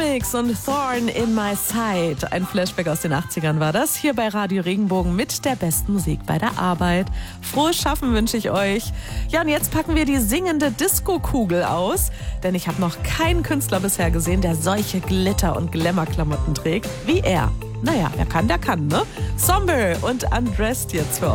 Eurythmics und Thorn in My Side. Ein Flashback aus den 80ern war das. Hier bei Radio Regenbogen mit der besten Musik bei der Arbeit. Frohes Schaffen wünsche ich euch. Ja, und jetzt packen wir die singende Disco-Kugel aus. Denn ich habe noch keinen Künstler bisher gesehen, der solche Glitter- und Glamour-Klamotten trägt wie er. Naja, wer kann, der kann, ne? Somber und Undressed jetzt für euch.